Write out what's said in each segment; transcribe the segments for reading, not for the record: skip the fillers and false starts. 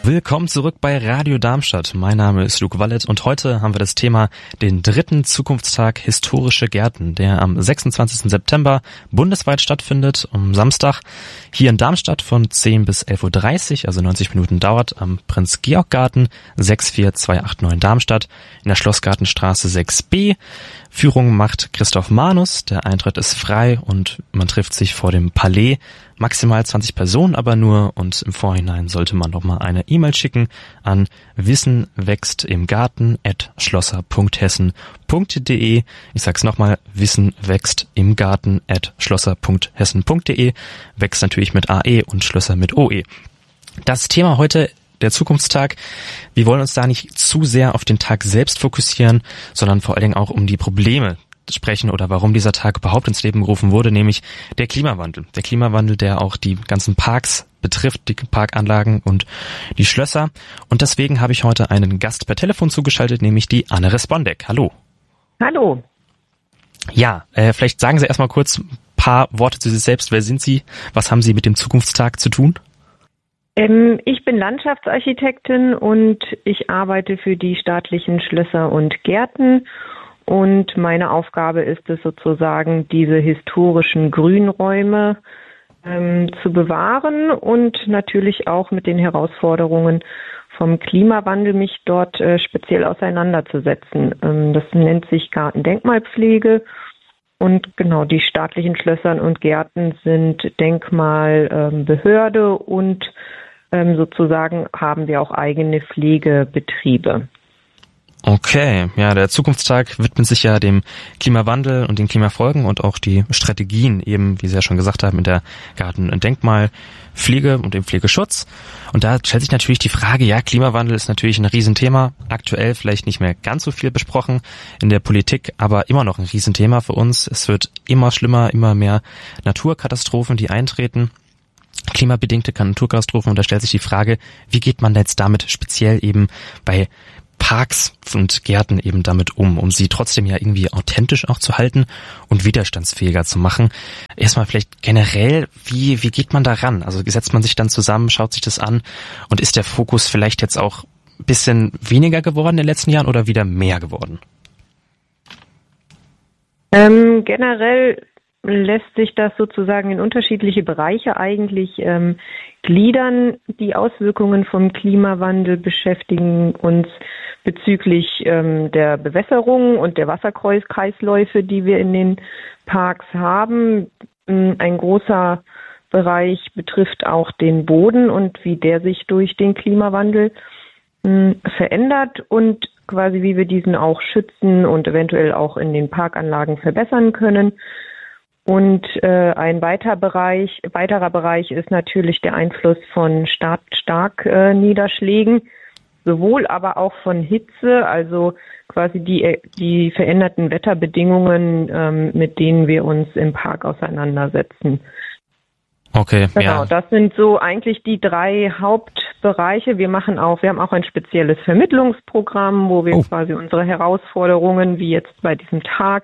Willkommen zurück bei Radio Darmstadt. Mein Name ist Luke Wallet und heute haben wir das Thema den 3. Zukunftstag Historische Gärten, der am 26. September bundesweit stattfindet, am Samstag hier in Darmstadt von 10 bis 11.30 Uhr, also 90 Minuten dauert, am Prinz-Georg-Garten 64289 Darmstadt in der Schlossgartenstraße 6b. Führung macht Christoph Manus, der Eintritt ist frei und man trifft sich vor dem Palais. Maximal 20 Personen aber nur und im Vorhinein sollte man noch mal eine E-Mail schicken an wissenwächstimgarten@schlosser.hessen.de. Ich sag's nochmal, wissenwächstimgarten@schlosser.hessen.de. Wächst natürlich mit AE und Schlösser mit OE. Das Thema heute, der Zukunftstag. Wir wollen uns da nicht zu sehr auf den Tag selbst fokussieren, sondern vor allen Dingen auch um die Probleme sprechen oder warum dieser Tag überhaupt ins Leben gerufen wurde, nämlich der Klimawandel. Der Klimawandel, der auch die ganzen Parks betrifft, die Parkanlagen und die Schlösser. Und deswegen habe ich heute einen Gast per Telefon zugeschaltet, nämlich die Anne Respondek. Hallo. Hallo. Ja, vielleicht sagen Sie erstmal kurz ein paar Worte zu sich selbst. Wer sind Sie? Was haben Sie mit dem Zukunftstag zu tun? Ich bin Landschaftsarchitektin und ich arbeite für die staatlichen Schlösser und Gärten. Und meine Aufgabe ist es sozusagen, diese historischen Grünräume zu bewahren und natürlich auch mit den Herausforderungen vom Klimawandel mich dort speziell auseinanderzusetzen. Das nennt sich Gartendenkmalpflege. Und genau, die staatlichen Schlösser und Gärten sind Denkmalbehörde und sozusagen haben wir auch eigene Pflegebetriebe. Okay, ja, der Zukunftstag widmet sich ja dem Klimawandel und den Klimafolgen und auch die Strategien eben, wie Sie ja schon gesagt haben, in der Garten- und Denkmalpflege und dem Pflegeschutz. Und da stellt sich natürlich die Frage, ja, Klimawandel ist natürlich ein Riesenthema, aktuell vielleicht nicht mehr ganz so viel besprochen in der Politik, aber immer noch ein Riesenthema für uns. Es wird immer schlimmer, immer mehr Naturkatastrophen, die eintreten. Klimabedingte Naturkatastrophen und da stellt sich die Frage, wie geht man jetzt damit speziell eben bei Parks und Gärten eben damit um sie trotzdem ja irgendwie authentisch auch zu halten und widerstandsfähiger zu machen. Erstmal vielleicht generell, wie geht man da ran? Also setzt man sich dann zusammen, schaut sich das an und ist der Fokus vielleicht jetzt auch ein bisschen weniger geworden in den letzten Jahren oder wieder mehr geworden? Generell lässt sich das sozusagen in unterschiedliche Bereiche eigentlich gliedern. Die Auswirkungen vom Klimawandel beschäftigen uns bezüglich der Bewässerung und der Wasserkreisläufe, die wir in den Parks haben. Ein großer Bereich betrifft auch den Boden und wie der sich durch den Klimawandel verändert und quasi wie wir diesen auch schützen und eventuell auch in den Parkanlagen verbessern können. Und ein weiterer Bereich ist natürlich der Einfluss von Starkniederschlägen, sowohl aber auch von Hitze, also quasi die veränderten Wetterbedingungen, mit denen wir uns im Park auseinandersetzen. Okay, genau, ja. Das sind so eigentlich die 3 Hauptbereiche. Wir haben auch ein spezielles Vermittlungsprogramm, wo wir quasi unsere Herausforderungen, wie jetzt bei diesem Tag,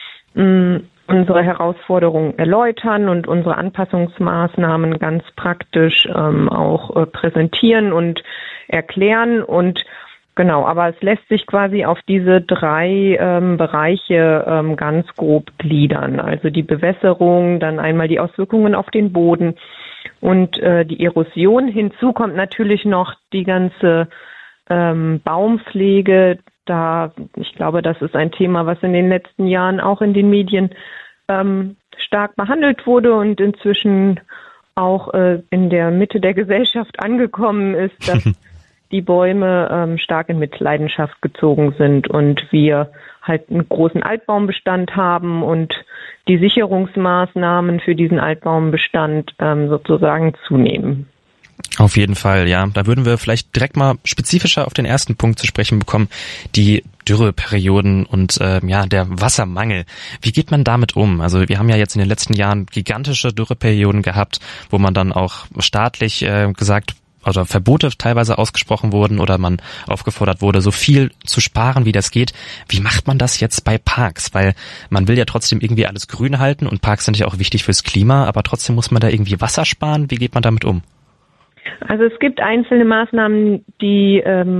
unsere Herausforderungen erläutern und unsere Anpassungsmaßnahmen ganz praktisch auch präsentieren und erklären und genau, aber es lässt sich quasi auf diese 3 Bereiche ganz grob gliedern. Also die Bewässerung, dann einmal die Auswirkungen auf den Boden und die Erosion. Hinzu kommt natürlich noch die ganze Baumpflege. Ich glaube, das ist ein Thema, was in den letzten Jahren auch in den Medien stark behandelt wurde und inzwischen auch in der Mitte der Gesellschaft angekommen ist, dass die Bäume stark in Mitleidenschaft gezogen sind und wir halt einen großen Altbaumbestand haben und die Sicherungsmaßnahmen für diesen Altbaumbestand sozusagen zunehmen. Auf jeden Fall, ja. Da würden wir vielleicht direkt mal spezifischer auf den ersten Punkt zu sprechen bekommen, die Dürreperioden und der Wassermangel. Wie geht man damit um? Also wir haben ja jetzt in den letzten Jahren gigantische Dürreperioden gehabt, wo man dann auch staatlich also Verbote teilweise ausgesprochen wurden oder man aufgefordert wurde, so viel zu sparen, wie das geht. Wie macht man das jetzt bei Parks? Weil man will ja trotzdem irgendwie alles grün halten und Parks sind ja auch wichtig fürs Klima, aber trotzdem muss man da irgendwie Wasser sparen. Wie geht man damit um? Also es gibt einzelne Maßnahmen, die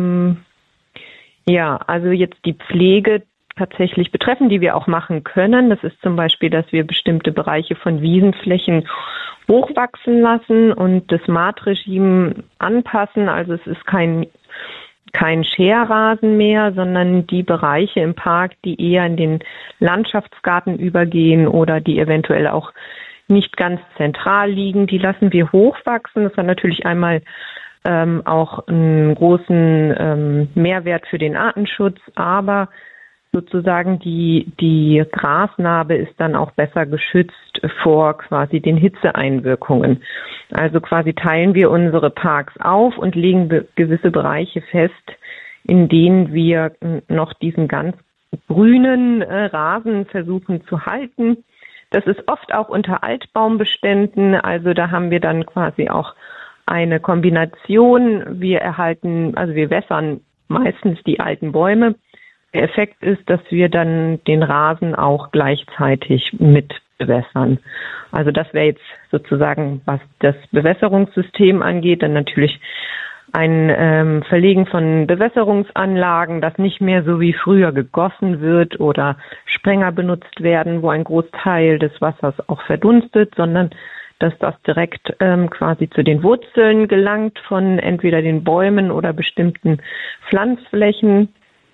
also jetzt die Pflege tatsächlich betreffen, die wir auch machen können. Das ist zum Beispiel, dass wir bestimmte Bereiche von Wiesenflächen hochwachsen lassen und das Maatregime anpassen. Also es ist kein Scherrasen mehr, sondern die Bereiche im Park, die eher in den Landschaftsgarten übergehen oder die eventuell auch nicht ganz zentral liegen, die lassen wir hochwachsen. Das hat natürlich einmal auch einen großen Mehrwert für den Artenschutz, aber sozusagen die Grasnarbe ist dann auch besser geschützt vor quasi den Hitzeeinwirkungen. Also quasi teilen wir unsere Parks auf und legen gewisse Bereiche fest, in denen wir noch diesen ganz grünen Rasen versuchen zu halten. Das ist oft auch unter Altbaumbeständen, also da haben wir dann quasi auch eine Kombination. Wir wässern meistens die alten Bäume. Der Effekt ist, dass wir dann den Rasen auch gleichzeitig mit bewässern. Also das wäre jetzt sozusagen, was das Bewässerungssystem angeht, dann natürlich ein Verlegen von Bewässerungsanlagen, dass nicht mehr so wie früher gegossen wird oder Sprenger benutzt werden, wo ein Großteil des Wassers auch verdunstet, sondern dass das direkt quasi zu den Wurzeln gelangt von entweder den Bäumen oder bestimmten Pflanzflächen.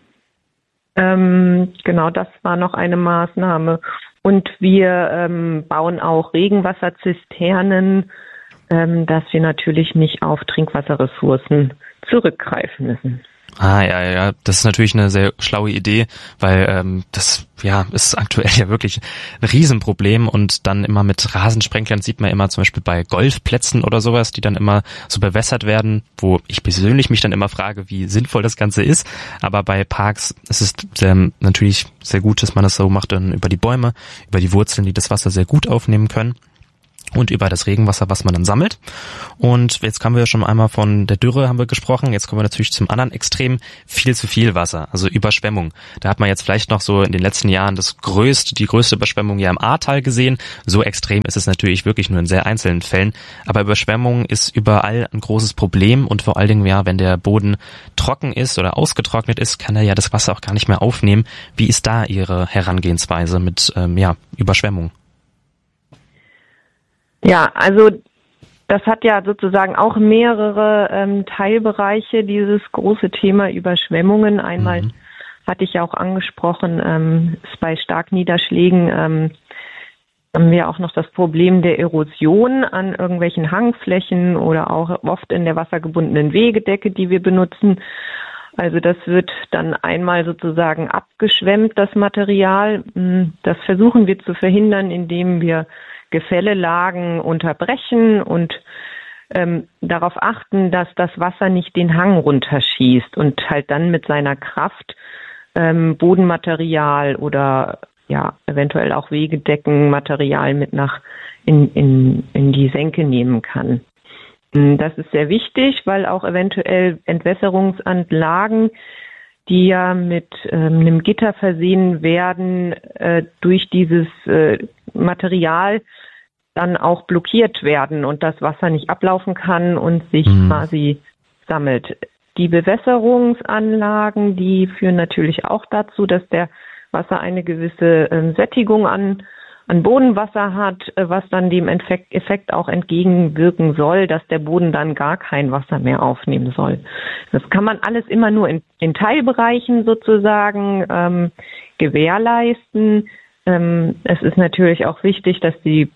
Genau, das war noch eine Maßnahme. Und wir bauen auch Regenwasserzisternen, dass wir natürlich nicht auf Trinkwasserressourcen zurückgreifen müssen. Ja, das ist natürlich eine sehr schlaue Idee, weil das ist aktuell ja wirklich ein Riesenproblem und dann immer mit Rasensprenklern sieht man immer zum Beispiel bei Golfplätzen oder sowas, die dann immer so bewässert werden, wo ich persönlich mich dann immer frage, wie sinnvoll das Ganze ist, aber bei Parks ist es natürlich sehr gut, dass man das so macht, dann über die Bäume, über die Wurzeln, die das Wasser sehr gut aufnehmen können. Und über das Regenwasser, was man dann sammelt. Und jetzt haben wir schon einmal von der Dürre haben wir gesprochen. Jetzt kommen wir natürlich zum anderen Extrem. Viel zu viel Wasser, also Überschwemmung. Da hat man jetzt vielleicht noch so in den letzten Jahren die größte Überschwemmung ja im Ahrtal gesehen. So extrem ist es natürlich wirklich nur in sehr einzelnen Fällen. Aber Überschwemmung ist überall ein großes Problem. Und vor allen Dingen, wenn der Boden trocken ist oder ausgetrocknet ist, kann er ja das Wasser auch gar nicht mehr aufnehmen. Wie ist da Ihre Herangehensweise mit Überschwemmung? Ja, also das hat ja sozusagen auch mehrere Teilbereiche, dieses große Thema Überschwemmungen. Einmal hatte ich ja auch angesprochen, bei Starkniederschlägen haben wir auch noch das Problem der Erosion an irgendwelchen Hangflächen oder auch oft in der wassergebundenen Wegedecke, die wir benutzen. Also das wird dann einmal sozusagen abgeschwemmt, das Material. Das versuchen wir zu verhindern, indem wir Gefällelagen unterbrechen und darauf achten, dass das Wasser nicht den Hang runterschießt und halt dann mit seiner Kraft Bodenmaterial oder eventuell auch Wegedeckenmaterial mit nach in die Senke nehmen kann. Das ist sehr wichtig, weil auch eventuell Entwässerungsanlagen, die ja mit einem Gitter versehen werden, durch dieses Material dann auch blockiert werden und das Wasser nicht ablaufen kann und sich quasi sammelt. Die Bewässerungsanlagen, die führen natürlich auch dazu, dass der Wasser eine gewisse Sättigung an Bodenwasser hat, was dann dem Effekt auch entgegenwirken soll, dass der Boden dann gar kein Wasser mehr aufnehmen soll. Das kann man alles immer nur in Teilbereichen sozusagen gewährleisten. Es ist natürlich auch wichtig, dass die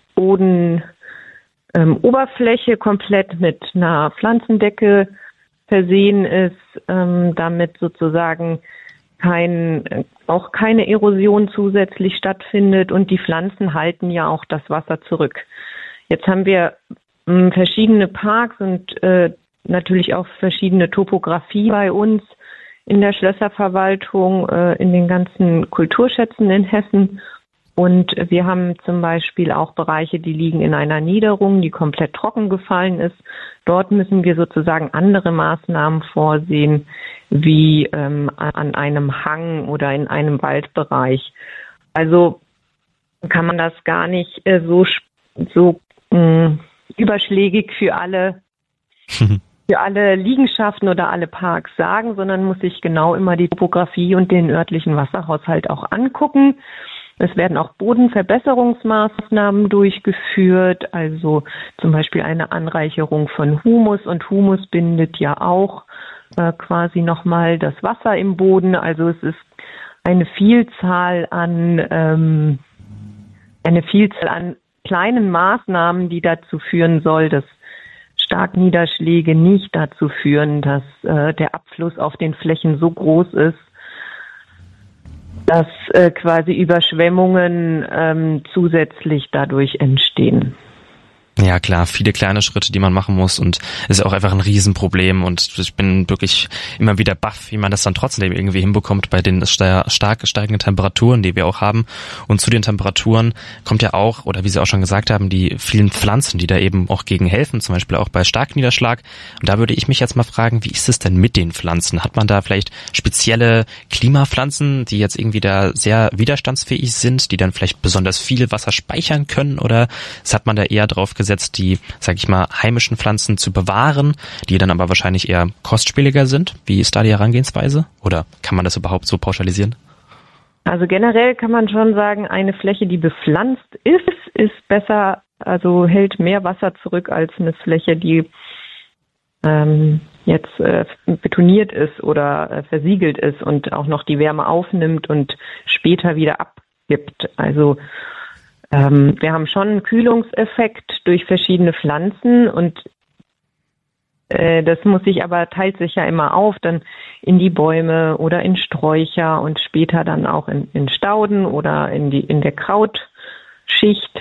Bodenoberfläche komplett mit einer Pflanzendecke versehen ist, damit sozusagen auch keine Erosion zusätzlich stattfindet und die Pflanzen halten ja auch das Wasser zurück. Jetzt haben wir verschiedene Parks und natürlich auch verschiedene Topografie bei uns in der Schlösserverwaltung, in den ganzen Kulturschätzen in Hessen. Und wir haben zum Beispiel auch Bereiche, die liegen in einer Niederung, die komplett trocken gefallen ist. Dort müssen wir sozusagen andere Maßnahmen vorsehen, wie an einem Hang oder in einem Waldbereich. Also kann man das gar nicht so überschlägig für alle für alle Liegenschaften oder alle Parks sagen, sondern muss sich genau immer die Topografie und den örtlichen Wasserhaushalt auch angucken. Es werden auch Bodenverbesserungsmaßnahmen durchgeführt, also zum Beispiel eine Anreicherung von Humus, und Humus bindet ja auch quasi nochmal das Wasser im Boden. Also es ist eine Vielzahl an kleinen Maßnahmen, die dazu führen soll, dass Starkniederschläge nicht dazu führen, dass der Abfluss auf den Flächen so groß ist, dass quasi Überschwemmungen zusätzlich dadurch entstehen. Ja klar, viele kleine Schritte, die man machen muss, und es ist auch einfach ein Riesenproblem, und ich bin wirklich immer wieder baff, wie man das dann trotzdem irgendwie hinbekommt bei den stark steigenden Temperaturen, die wir auch haben. Und zu den Temperaturen kommt ja auch, oder wie Sie auch schon gesagt haben, die vielen Pflanzen, die da eben auch gegen helfen, zum Beispiel auch bei Starkniederschlag. Und da würde ich mich jetzt mal fragen, wie ist es denn mit den Pflanzen? Hat man da vielleicht spezielle Klimapflanzen, die jetzt irgendwie da sehr widerstandsfähig sind, die dann vielleicht besonders viel Wasser speichern können, oder hat man da eher drauf gesetzt, die, sag ich mal, heimischen Pflanzen zu bewahren, die dann aber wahrscheinlich eher kostspieliger sind? Wie ist da die Herangehensweise? Oder kann man das überhaupt so pauschalisieren? Also generell kann man schon sagen, eine Fläche, die bepflanzt ist besser, also hält mehr Wasser zurück als eine Fläche, die jetzt betoniert ist oder versiegelt ist und auch noch die Wärme aufnimmt und später wieder abgibt. Also wir haben schon einen Kühlungseffekt durch verschiedene Pflanzen, und das teilt sich ja immer auf, dann in die Bäume oder in Sträucher und später dann auch in Stauden oder in der Krautschicht.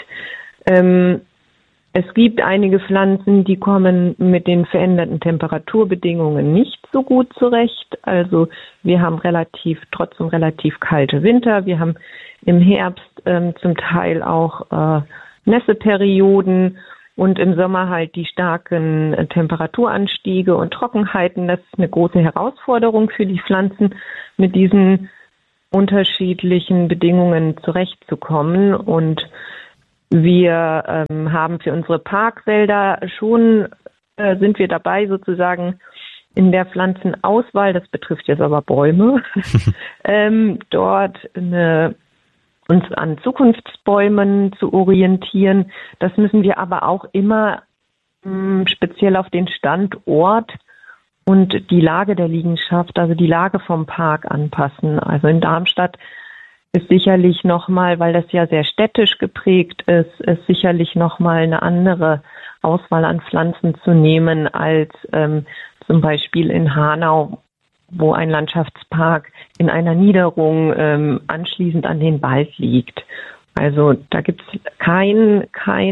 Es gibt einige Pflanzen, die kommen mit den veränderten Temperaturbedingungen nicht so gut zurecht. Also wir haben trotzdem relativ kalte Winter. Wir haben im Herbst zum Teil auch Nässeperioden und im Sommer halt die starken Temperaturanstiege und Trockenheiten. Das ist eine große Herausforderung für die Pflanzen, mit diesen unterschiedlichen Bedingungen zurechtzukommen. Und wir haben für unsere Parkwälder sind wir dabei sozusagen in der Pflanzenauswahl, das betrifft jetzt aber Bäume, dort uns an Zukunftsbäumen zu orientieren. Das müssen wir aber auch immer speziell auf den Standort und die Lage der Liegenschaft, also die Lage vom Park anpassen. Also in Darmstadt ist sicherlich nochmal, weil das ja sehr städtisch geprägt ist sicherlich nochmal eine andere Auswahl an Pflanzen zu nehmen als zum Beispiel in Hanau, wo ein Landschaftspark in einer Niederung anschließend an den Wald liegt. Also da gibt es kein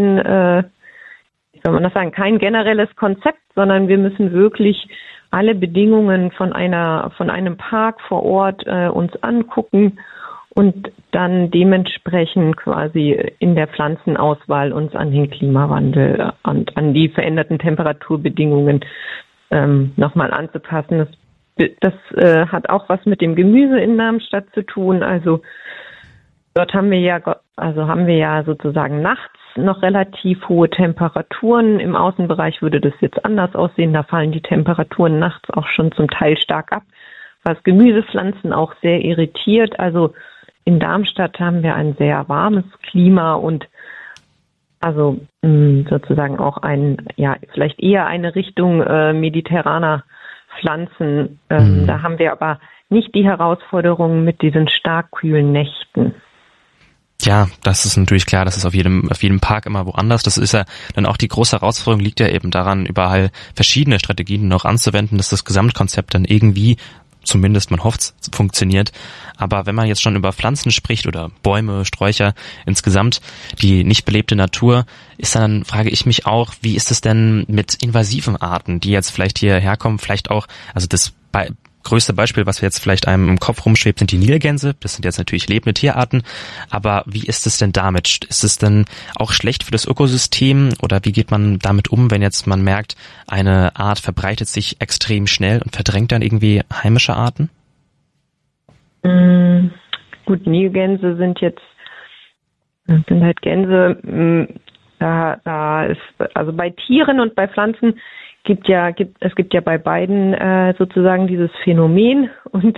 generelles Konzept, sondern wir müssen wirklich alle Bedingungen von einem Park vor Ort uns angucken und dann dementsprechend quasi in der Pflanzenauswahl uns an den Klimawandel und an die veränderten Temperaturbedingungen nochmal anzupassen. Das hat auch was mit dem Gemüse in Darmstadt zu tun. Also dort haben wir ja sozusagen nachts noch relativ hohe Temperaturen. Im Außenbereich würde das jetzt anders aussehen. Da fallen die Temperaturen nachts auch schon zum Teil stark ab, was Gemüsepflanzen auch sehr irritiert. Also in Darmstadt haben wir ein sehr warmes Klima und also sozusagen auch vielleicht eher eine Richtung mediterraner Pflanzen. Da haben wir aber nicht die Herausforderungen mit diesen stark kühlen Nächten. Ja, das ist natürlich klar, das ist auf jedem Park immer woanders. Das ist ja dann auch die große Herausforderung, liegt ja eben daran, überall verschiedene Strategien noch anzuwenden, dass das Gesamtkonzept dann irgendwie, zumindest man hofft, funktioniert. Aber wenn man jetzt schon über Pflanzen spricht oder Bäume, Sträucher, insgesamt die nicht belebte Natur, frage ich mich auch, wie ist es denn mit invasiven Arten, die jetzt vielleicht hierher kommen, vielleicht auch, also das größte Beispiel, was jetzt vielleicht einem im Kopf rumschwebt, sind die Nilgänse. Das sind jetzt natürlich lebende Tierarten. Aber wie ist es denn damit? Ist es denn auch schlecht für das Ökosystem? Oder wie geht man damit um, wenn jetzt man merkt, eine Art verbreitet sich extrem schnell und verdrängt dann irgendwie heimische Arten? Gut, Nilgänse sind halt Gänse. Da ist, also bei Tieren und bei Pflanzen es gibt ja bei beiden sozusagen dieses Phänomen und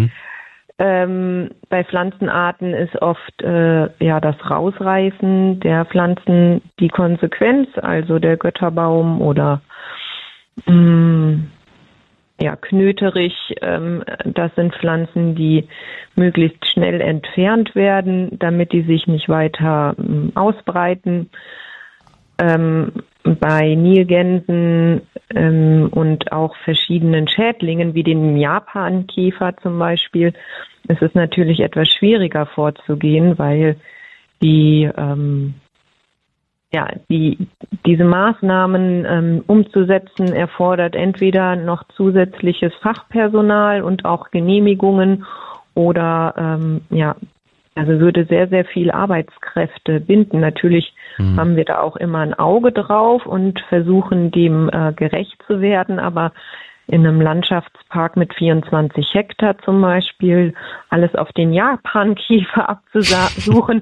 bei Pflanzenarten ist oft das Rausreißen der Pflanzen die Konsequenz, also der Götterbaum oder Knöterich, das sind Pflanzen, die möglichst schnell entfernt werden, damit die sich nicht weiter ausbreiten. Bei Nilgänsen und auch verschiedenen Schädlingen, wie den Japankäfer zum Beispiel, ist es natürlich etwas schwieriger vorzugehen, weil diese Maßnahmen umzusetzen erfordert entweder noch zusätzliches Fachpersonal und auch Genehmigungen oder also würde sehr, sehr viel Arbeitskräfte binden. Natürlich haben wir da auch immer ein Auge drauf und versuchen dem gerecht zu werden, aber in einem Landschaftspark mit 24 Hektar zum Beispiel alles auf den Japankäfer abzusuchen,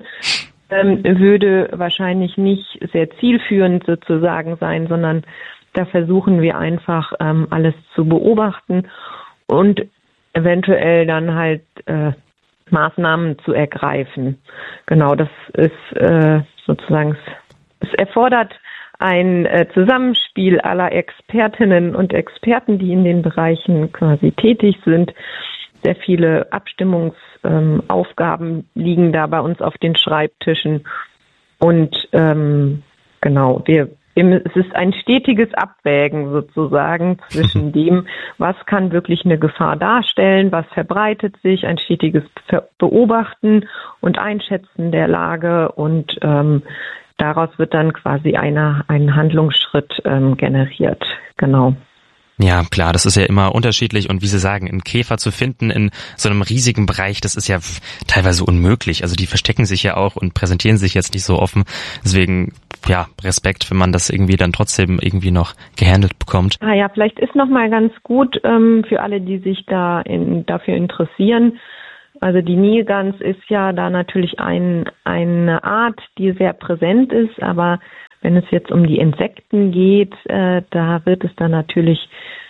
würde wahrscheinlich nicht sehr zielführend sozusagen sein, sondern da versuchen wir einfach alles zu beobachten und eventuell dann halt Maßnahmen zu ergreifen. Genau, das ist sozusagen, es erfordert ein Zusammenspiel aller Expertinnen und Experten, die in den Bereichen quasi tätig sind. Sehr viele Abstimmungsaufgaben liegen da bei uns auf den Schreibtischen. Und genau, es ist ein stetiges Abwägen sozusagen zwischen dem, was kann wirklich eine Gefahr darstellen, was verbreitet sich, ein stetiges Beobachten und Einschätzen der Lage und daraus wird dann quasi ein Handlungsschritt generiert. Genau. Ja, klar, das ist ja immer unterschiedlich und wie Sie sagen, einen Käfer zu finden in so einem riesigen Bereich, das ist ja teilweise unmöglich. Also die verstecken sich ja auch und präsentieren sich jetzt nicht so offen. Deswegen, ja, Respekt, wenn man das irgendwie dann trotzdem irgendwie noch gehandelt bekommt. Ja, vielleicht ist noch mal ganz gut für alle, die sich dafür interessieren. Also die Nilgans ist ja da natürlich eine Art, die sehr präsent ist, aber wenn es jetzt um die Insekten geht, da wird es dann natürlich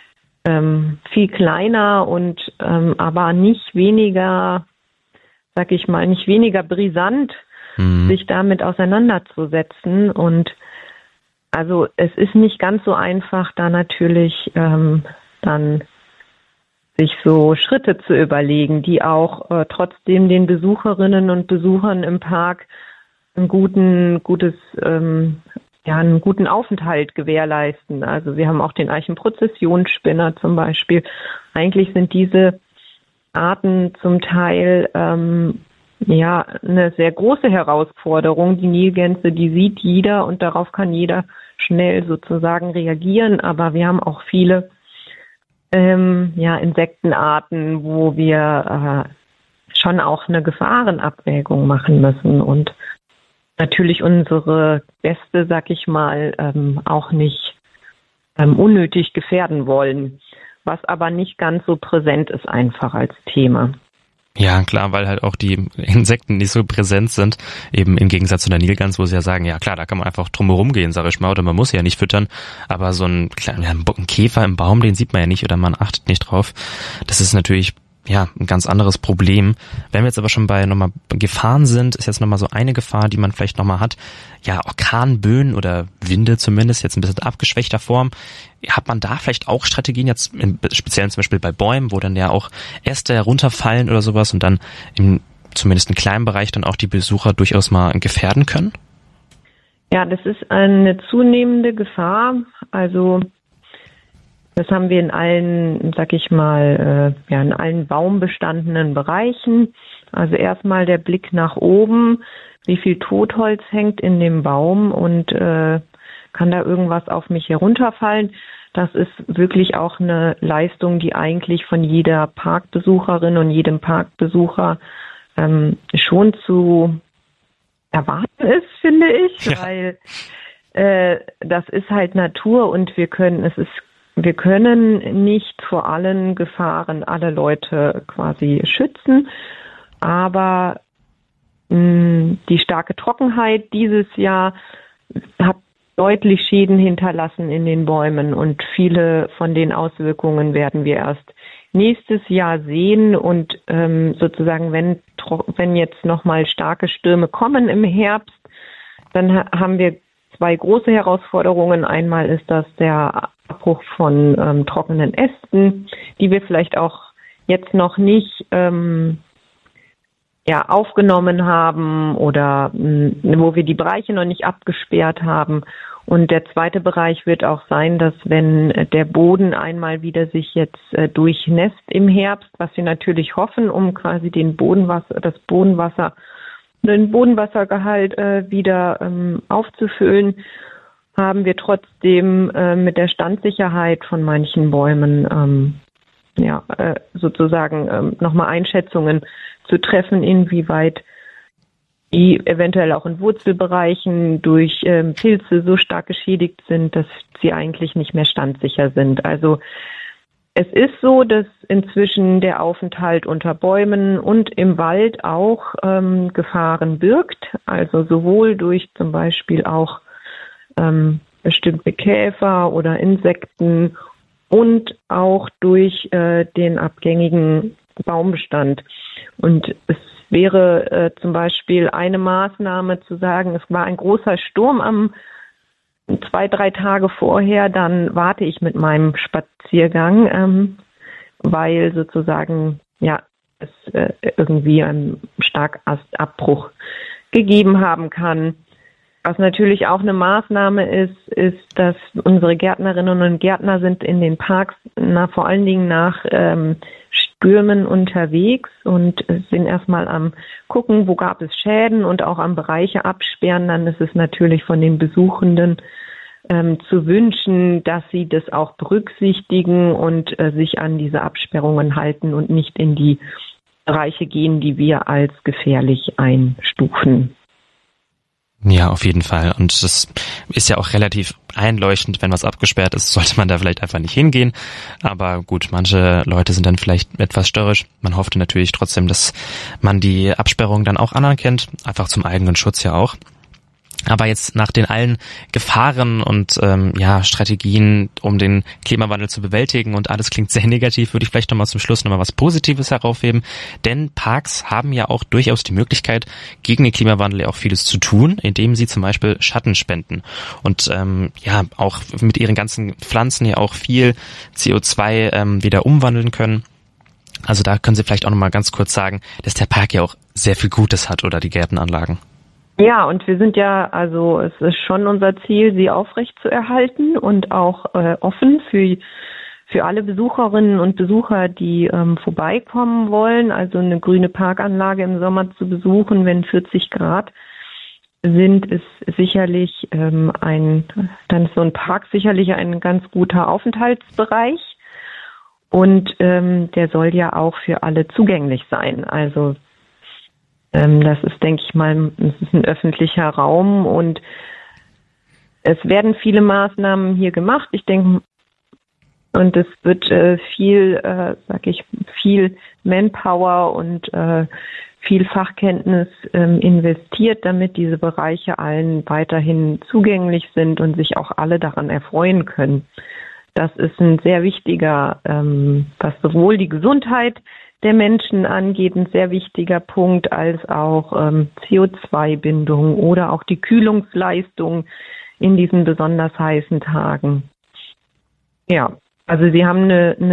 viel kleiner und aber nicht weniger, sag ich mal, nicht weniger brisant, sich damit auseinanderzusetzen. Und also es ist nicht ganz so einfach, da natürlich dann sich so Schritte zu überlegen, die auch trotzdem den Besucherinnen und Besuchern im Park einen guten Aufenthalt gewährleisten. Also wir haben auch den Eichenprozessionsspinner zum Beispiel. Eigentlich sind diese Arten zum Teil eine sehr große Herausforderung. Die Nilgänse, die sieht jeder und darauf kann jeder schnell sozusagen reagieren. Aber wir haben auch viele Insektenarten, wo wir schon auch eine Gefahrenabwägung machen müssen und natürlich unsere Gäste, sag ich mal, auch nicht unnötig gefährden wollen, was aber nicht ganz so präsent ist einfach als Thema. Ja, klar, weil halt auch die Insekten nicht so präsent sind, eben im Gegensatz zu der Nilgans, wo sie ja sagen, ja klar, da kann man einfach drumherum gehen, sag ich mal, oder man muss ja nicht füttern, aber so ein Käfer im Baum, den sieht man ja nicht oder man achtet nicht drauf. Das ist natürlich ein ganz anderes Problem. Wenn wir jetzt aber schon bei nochmal Gefahren sind, ist jetzt nochmal so eine Gefahr, die man vielleicht nochmal hat. Ja, Orkanböen oder Winde zumindest, jetzt ein bisschen abgeschwächter Form. Hat man da vielleicht auch Strategien jetzt, speziell zum Beispiel bei Bäumen, wo dann ja auch Äste herunterfallen oder sowas und dann zumindest in kleinen Bereich dann auch die Besucher durchaus mal gefährden können? Ja, das ist eine zunehmende Gefahr. Also das haben wir in allen, sag ich mal, in allen baumbestandenen Bereichen. Also erstmal der Blick nach oben, wie viel Totholz hängt in dem Baum und kann da irgendwas auf mich herunterfallen. Das ist wirklich auch eine Leistung, die eigentlich von jeder Parkbesucherin und jedem Parkbesucher schon zu erwarten ist, finde ich, weil das ist halt Natur und wir können nicht vor allen Gefahren alle Leute quasi schützen, aber die starke Trockenheit dieses Jahr hat deutlich Schäden hinterlassen in den Bäumen und viele von den Auswirkungen werden wir erst nächstes Jahr sehen und sozusagen, wenn jetzt nochmal starke Stürme kommen im Herbst, dann haben wir zwei große Herausforderungen. Einmal ist das der Abbruch von trockenen Ästen, die wir vielleicht auch jetzt noch nicht aufgenommen haben oder wo wir die Bereiche noch nicht abgesperrt haben. Und der zweite Bereich wird auch sein, dass wenn der Boden einmal wieder sich jetzt durchnässt im Herbst, was wir natürlich hoffen, um quasi den Bodenwassergehalt wieder aufzufüllen, haben wir trotzdem mit der Standsicherheit von manchen Bäumen sozusagen nochmal Einschätzungen zu treffen, inwieweit die eventuell auch in Wurzelbereichen durch Pilze so stark geschädigt sind, dass sie eigentlich nicht mehr standsicher sind. Also es ist so, dass inzwischen der Aufenthalt unter Bäumen und im Wald auch Gefahren birgt, also sowohl durch zum Beispiel auch bestimmte Käfer oder Insekten und auch durch den abgängigen Baumbestand. Und es wäre zum Beispiel eine Maßnahme zu sagen, es war ein großer Sturm 2-3 Tage vorher, dann warte ich mit meinem Spaziergang, weil sozusagen es irgendwie einen Starkastabbruch gegeben haben kann. Was natürlich auch eine Maßnahme ist, dass unsere Gärtnerinnen und Gärtner sind in den Parks vor allen Dingen nach Stürmen unterwegs und sind erstmal am gucken, wo gab es Schäden und auch am Bereiche absperren. Dann ist es natürlich von den Besuchenden zu wünschen, dass sie das auch berücksichtigen und sich an diese Absperrungen halten und nicht in die Bereiche gehen, die wir als gefährlich einstufen. Ja, auf jeden Fall. Und das ist ja auch relativ einleuchtend. Wenn was abgesperrt ist, sollte man da vielleicht einfach nicht hingehen. Aber gut, manche Leute sind dann vielleicht etwas störrisch. Man hoffte natürlich trotzdem, dass man die Absperrung dann auch anerkennt. Einfach zum eigenen Schutz ja auch. Aber jetzt nach den allen Gefahren und Strategien, um den Klimawandel zu bewältigen und alles klingt sehr negativ, würde ich vielleicht nochmal zum Schluss nochmal was Positives heraufheben. Denn Parks haben ja auch durchaus die Möglichkeit, gegen den Klimawandel ja auch vieles zu tun, indem sie zum Beispiel Schatten spenden. Und auch mit ihren ganzen Pflanzen ja auch viel CO2 wieder umwandeln können. Also da können Sie vielleicht auch nochmal ganz kurz sagen, dass der Park ja auch sehr viel Gutes hat oder die Gärtenanlagen. Ja, und wir sind es ist schon unser Ziel, sie aufrecht zu erhalten und auch offen für alle Besucherinnen und Besucher, die vorbeikommen wollen. Also eine grüne Parkanlage im Sommer zu besuchen, wenn 40 Grad sind, ist sicherlich dann ist so ein Park sicherlich ein ganz guter Aufenthaltsbereich. Und der soll ja auch für alle zugänglich sein. Also das ist, denke ich mal, es ist ein öffentlicher Raum und es werden viele Maßnahmen hier gemacht. Ich denke, und es wird viel Manpower und viel Fachkenntnis investiert, damit diese Bereiche allen weiterhin zugänglich sind und sich auch alle daran erfreuen können. Das ist ein sehr wichtiger, was sowohl die Gesundheit der Menschen angeht, ein sehr wichtiger Punkt, als auch CO2-Bindung oder auch die Kühlungsleistung in diesen besonders heißen Tagen. Ja, also sie haben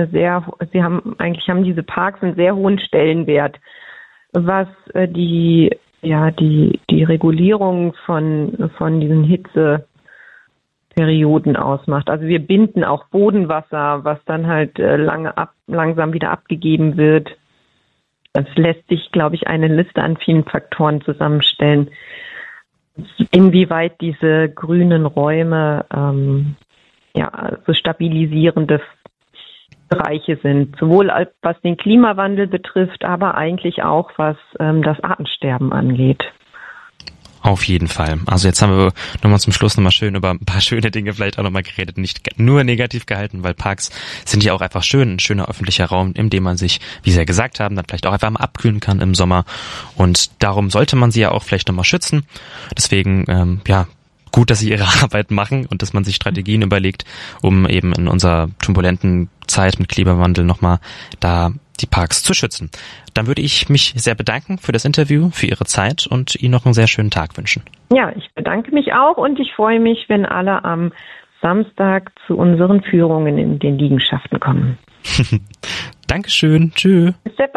haben diese Parks einen sehr hohen Stellenwert, was die Regulierung von diesen Hitzeperioden ausmacht. Also wir binden auch Bodenwasser, was dann halt langsam wieder abgegeben wird. Es lässt sich, glaube ich, eine Liste an vielen Faktoren zusammenstellen, inwieweit diese grünen Räume so stabilisierende Bereiche sind, sowohl was den Klimawandel betrifft, aber eigentlich auch was das Artensterben angeht. Auf jeden Fall. Also jetzt haben wir nochmal zum Schluss nochmal schön über ein paar schöne Dinge vielleicht auch nochmal geredet, nicht nur negativ gehalten, weil Parks sind ja auch einfach schön, ein schöner öffentlicher Raum, in dem man sich, wie Sie ja gesagt haben, dann vielleicht auch einfach mal abkühlen kann im Sommer und darum sollte man sie ja auch vielleicht nochmal schützen. Deswegen, gut, dass Sie Ihre Arbeit machen und dass man sich Strategien überlegt, um eben in unserer turbulenten Zeit mit Klimawandel nochmal da die Parks zu schützen. Dann würde ich mich sehr bedanken für das Interview, für Ihre Zeit und Ihnen noch einen sehr schönen Tag wünschen. Ja, ich bedanke mich auch und ich freue mich, wenn alle am Samstag zu unseren Führungen in den Liegenschaften kommen. Dankeschön. Tschüss.